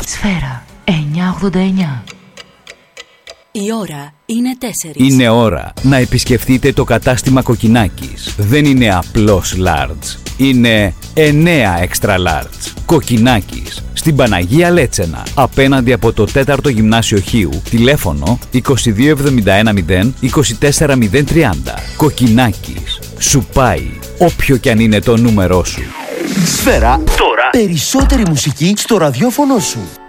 Σφαίρα 989. Η ώρα είναι 4. Είναι ώρα να επισκεφτείτε το κατάστημα Κοκκινάκης. Δεν είναι απλώς large. Είναι 9 extra large. Κοκκινάκης. Στην Παναγία Λέτσενα. Απέναντι από το 4ο Γυμνάσιο Χίου. Τηλέφωνο 22710 24030. Κοκκινάκης. Σου πάει όποιο κι αν είναι το νούμερό σου. Σφαίρα. Τώρα. Περισσότερη μουσική στο ραδιόφωνο σου.